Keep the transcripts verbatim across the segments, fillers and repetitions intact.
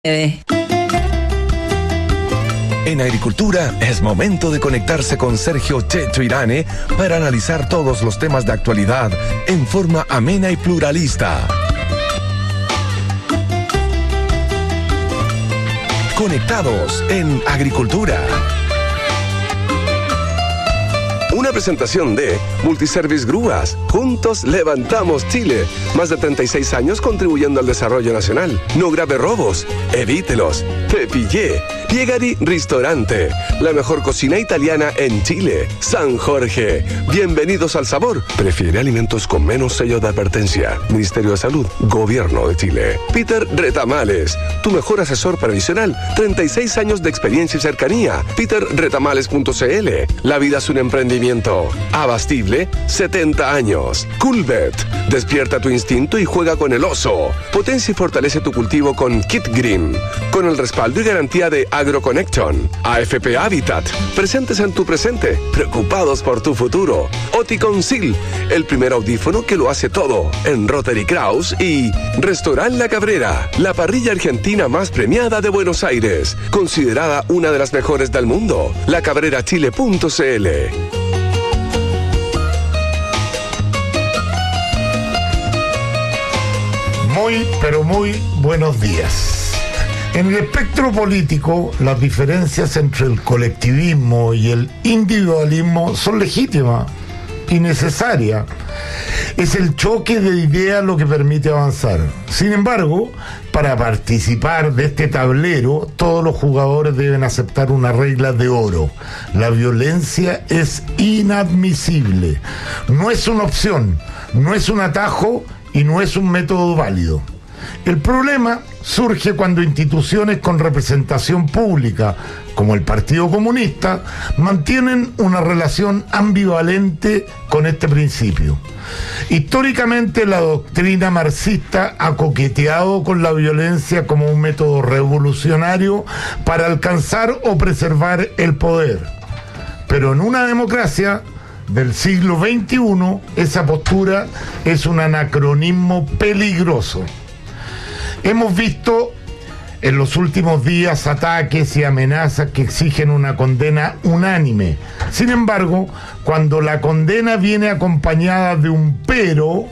Eh. En Agricultura es momento de conectarse con Sergio Checho Irane para analizar todos los temas de actualidad en forma amena y pluralista. Conectados en Agricultura. Una presentación de Multiservice Grúas. Juntos levantamos Chile. Más de treinta y seis años contribuyendo al desarrollo nacional. No grave robos. Evítelos. Te pillé. Piegari Ristorante. La mejor cocina italiana en Chile. San Jorge. Bienvenidos al sabor. Prefiere alimentos con menos sello de advertencia. Ministerio de Salud. Gobierno de Chile. Peter Retamales. Tu mejor asesor previsional. treinta y seis años de experiencia y cercanía. peter retamales punto c l. La vida es un emprendimiento. Abastible. setenta años. Coolbet. Despierta tu instinto y juega con el oso. Potencia y fortalece tu cultivo con Kit Green. Con el respaldo y garantía de AgroConnection. A F P Habitat. Presentes en tu presente. Preocupados por tu futuro. Oticonsil. El primer audífono que lo hace todo. En Rotary Kraus. Y Restaurant La Cabrera. La parrilla argentina más premiada de Buenos Aires. Considerada una de las mejores del mundo. la cabrera chile punto c l. Muy, pero muy buenos días. En el espectro político, las diferencias entre el colectivismo y el individualismo son legítimas y necesarias. Es el choque de ideas lo que permite avanzar. Sin embargo, para participar de este tablero, todos los jugadores deben aceptar una regla de oro. La violencia es inadmisible. No es una opción, no es un atajo y no es un método válido. El problema surge cuando instituciones con representación pública, como el Partido Comunista, mantienen una relación ambivalente con este principio. Históricamente, la doctrina marxista ha coqueteado con la violencia como un método revolucionario para alcanzar o preservar el poder. Pero en una democracia del siglo veintiuno, esa postura es un anacronismo peligroso. Hemos visto en los últimos días ataques y amenazas que exigen una condena unánime. Sin embargo, cuando la condena viene acompañada de un pero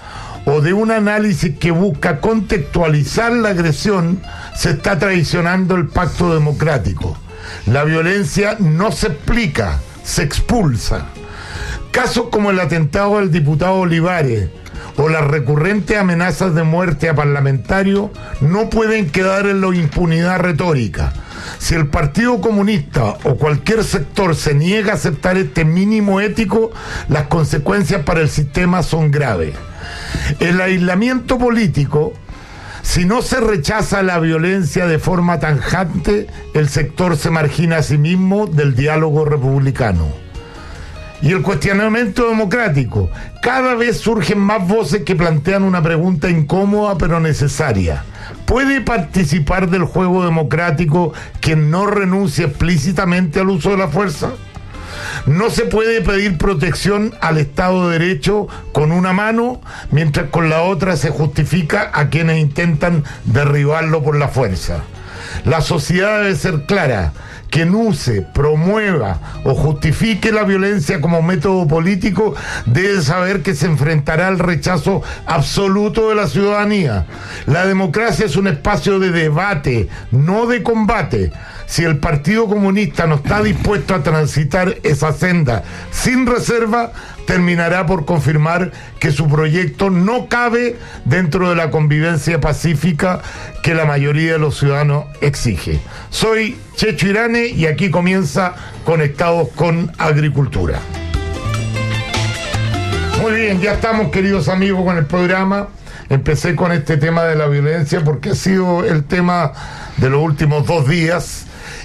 o de un análisis que busca contextualizar la agresión, se está traicionando el pacto democrático. La violencia no se explica, se expulsa. Casos como el atentado del diputado Olivares o las recurrentes amenazas de muerte a parlamentarios no pueden quedar en la impunidad retórica. Si el Partido Comunista o cualquier sector se niega a aceptar este mínimo ético, las consecuencias para el sistema son graves. El aislamiento político, si no se rechaza la violencia de forma tajante, el sector se margina a sí mismo del diálogo republicano. Y el cuestionamiento democrático. Cada vez surgen más voces que plantean una pregunta incómoda pero necesaria. ¿Puede participar del juego democrático quien no renuncie explícitamente al uso de la fuerza? No se puede pedir protección al Estado de Derecho con una mano, mientras con la otra se justifica a quienes intentan derribarlo por la fuerza. La sociedad debe ser clara. Quien use, promueva o justifique la violencia como método político debe saber que se enfrentará al rechazo absoluto de la ciudadanía. La democracia es un espacio de debate, no de combate. Si el Partido Comunista no está dispuesto a transitar esa senda sin reserva, terminará por confirmar que su proyecto no cabe dentro de la convivencia pacífica que la mayoría de los ciudadanos exige. Soy Checho Irane y aquí comienza Conectados con Agricultura. Muy bien, ya estamos, queridos amigos, con el programa. Empecé con este tema de la violencia porque ha sido el tema de los últimos dos días.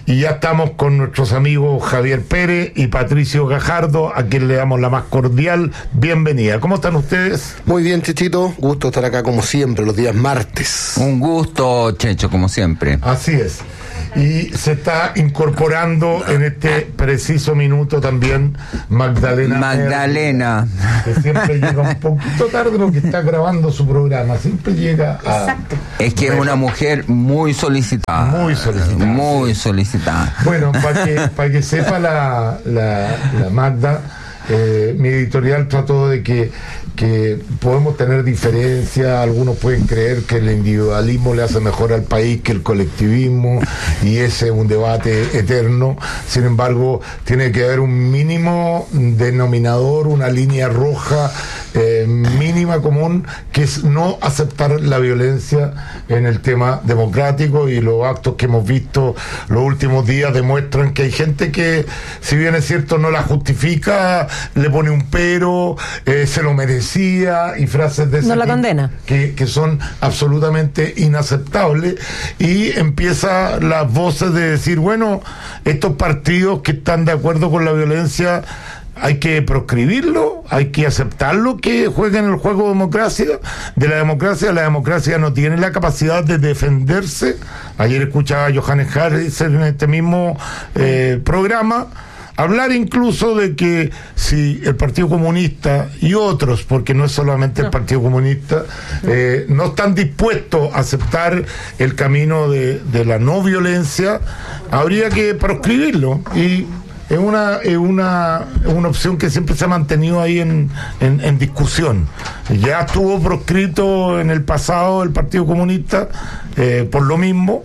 Y ya estamos con nuestros amigos Javier Pérez y Patricio Gajardo, a quien le damos la más cordial bienvenida. ¿Cómo están ustedes? Muy bien, Chechito. Gusto estar acá como siempre, los días martes. Un gusto, Checho, como siempre. Así es. Y se está incorporando en este preciso minuto también Magdalena. Magdalena. Merlo, que siempre llega un poquito tarde porque está grabando su programa. Siempre llega a... Exacto. Es que es una mujer muy solicitada. Muy solicitada. Muy sí. solicitada. Bueno, para que, para que sepa la, la, la Magda, eh, mi editorial trató de que, que podemos tener diferencias, algunos pueden creer que el individualismo le hace mejor al país que el colectivismo, y ese es un debate eterno. Sin embargo, tiene que haber un mínimo denominador, una línea roja eh, mínima común, que es no aceptar la violencia en el tema democrático, y los actos que hemos visto los últimos días demuestran que hay gente que, si bien es cierto, no la justifica, le pone un pero, eh, se lo merece y frases de ese no la tipo condena, que, que son absolutamente inaceptables, y empieza las voces de decir, bueno, estos partidos que están de acuerdo con la violencia hay que proscribirlo, hay que aceptarlo, que jueguen el juego de democracia, de la democracia. La democracia no tiene la capacidad de defenderse. Ayer escuchaba a Johannes Harris en este mismo eh, programa hablar incluso de que si el Partido Comunista y otros, porque no es solamente el Partido Comunista, eh, no están dispuestos a aceptar el camino de, de la no violencia, habría que proscribirlo. Y es una, es una, es una opción que siempre se ha mantenido ahí en, en, en discusión. Ya estuvo proscrito en el pasado el Partido Comunista eh, por lo mismo,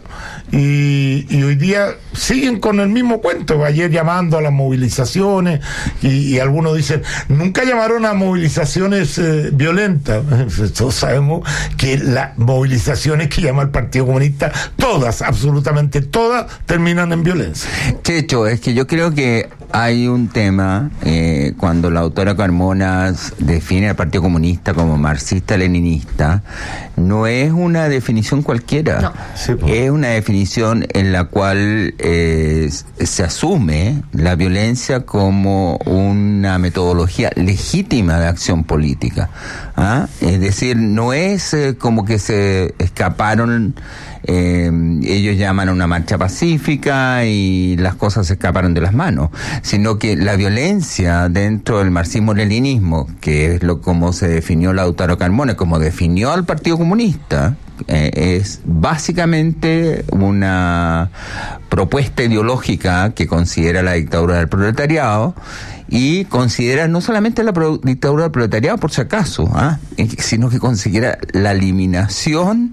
y, y hoy día siguen con el mismo cuento. Ayer llamando a las movilizaciones, y, y algunos dicen, nunca llamaron a movilizaciones eh, violentas. Todos sabemos que las movilizaciones que llama el Partido Comunista, todas, absolutamente todas, terminan en violencia. Checho, es que yo creo que hay un tema, eh, cuando la autora Carmona define al Partido Comunista como marxista-leninista, no es una definición cualquiera. No. Sí, pues. Es una definición en la cual eh, se asume la violencia como una metodología legítima de acción política. ¿Ah? Es decir, no es eh, como que se escaparon, eh, ellos llaman a una marcha pacífica y las cosas se escaparon de las manos, sino que la violencia dentro del marxismo-leninismo, que es lo como se definió Lautaro Carmona, como definió al Partido Comunista, eh, es básicamente una propuesta ideológica que considera la dictadura del proletariado, y considera no solamente la pro- dictadura del proletariado, por si acaso, ¿ah? sino que considera la eliminación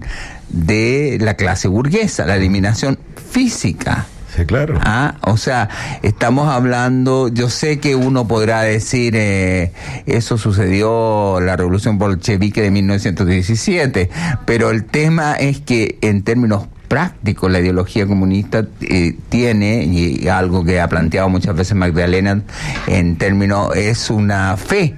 de la clase burguesa, la eliminación física. Sí, claro. Ah, o sea, estamos hablando, yo sé que uno podrá decir, eh, eso sucedió, la revolución bolchevique de mil novecientos diecisiete, pero el tema es que en términos prácticos la ideología comunista eh, tiene, y algo que ha planteado muchas veces Magdalena en términos, es una fe.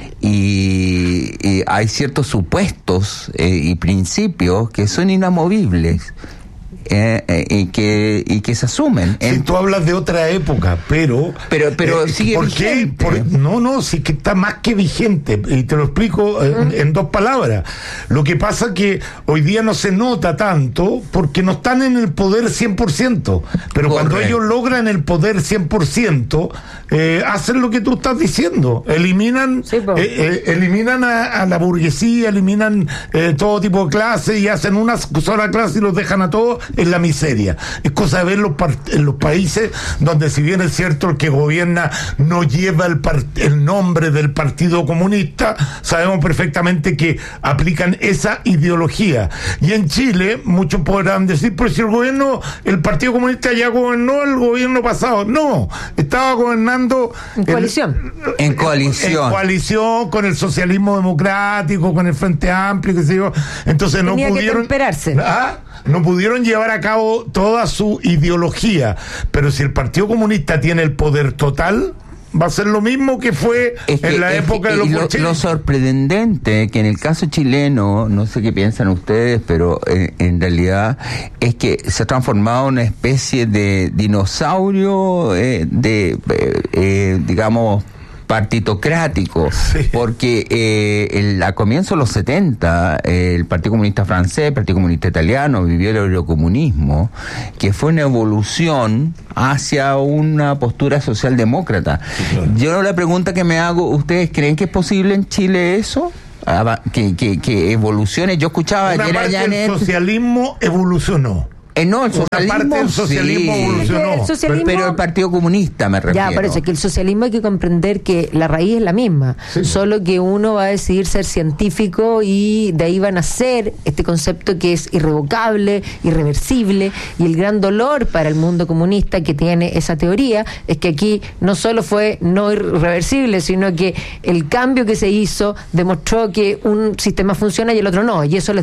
Y, y hay ciertos supuestos eh, y principios que son inamovibles. Eh, eh, y que y que se asumen. Si en... tú hablas de otra época, pero pero pero eh, sigue ¿por vigente? qué? Por, no, no, sí que está más que vigente, y te lo explico eh, en, en dos palabras. Lo que pasa que hoy día no se nota tanto porque no están en el poder cien por ciento, pero Correcto. cuando ellos logran el poder cien por ciento, eh, hacen lo que tú estás diciendo, eliminan Sí, po. eh, eh, eliminan a, a la burguesía, eliminan eh, todo tipo de clases, y hacen una sola clase y los dejan a todos en la miseria. Es cosa de ver los par- en los países donde, si bien es cierto, el que gobierna no lleva el, par- el nombre del Partido Comunista, sabemos perfectamente que aplican esa ideología. Y en Chile muchos podrán decir, pero si el gobierno, el Partido Comunista ya gobernó el gobierno pasado. No, estaba gobernando En coalición. el- En coalición. en coalición con el socialismo democrático, con el Frente Amplio, qué sé yo. Entonces no Tenía que pudieron temperarse. ¿Ah? No pudieron llevar a cabo toda su ideología. Pero si el Partido Comunista tiene el poder total, va a ser lo mismo que fue es que, en la época que, de los lo, bolcheviques. Lo sorprendente que en el caso chileno, no sé qué piensan ustedes, pero en, en realidad es que se ha transformado en una especie de dinosaurio eh, de, eh, eh, digamos, partitocrático, sí. Porque eh, el, a comienzos de los setenta eh, el Partido Comunista Francés, el Partido Comunista Italiano vivió el eurocomunismo, que fue una evolución hacia una postura socialdemócrata. Sí, claro. Yo la pregunta que me hago, ¿ustedes creen que es posible en Chile eso? Que, que, que evolucione. Yo escuchaba una ayer parte allá del socialismo evolucionó. Eh, no, el socialismo, una parte del socialismo sí, evolucionó. El socialismo, pero el Partido Comunista me refiero. Ya, por eso es que el socialismo hay que comprender que la raíz es la misma, sí. Solo que uno va a decidir ser científico y de ahí va a nacer este concepto que es irrevocable, irreversible, y el gran dolor para el mundo comunista que tiene esa teoría es que aquí no solo fue no irreversible, sino que el cambio que se hizo demostró que un sistema funciona y el otro no, y eso les